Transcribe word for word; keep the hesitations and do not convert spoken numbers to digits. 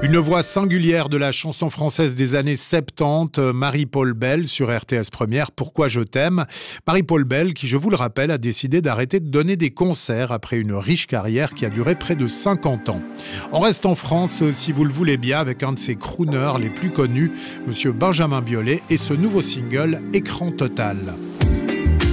Une voix singulière de la chanson française des années soixante-dix, Marie-Paul Bell sur R T S Première, Pourquoi je t'aime. Marie-Paul Bell, qui, je vous le rappelle, a décidé d'arrêter de donner des concerts après une riche carrière qui a duré près de cinquante ans. On reste en France, si vous le voulez bien, avec un de ses crooners les plus connus, Monsieur Benjamin Biolay, et ce nouveau single, Écran total.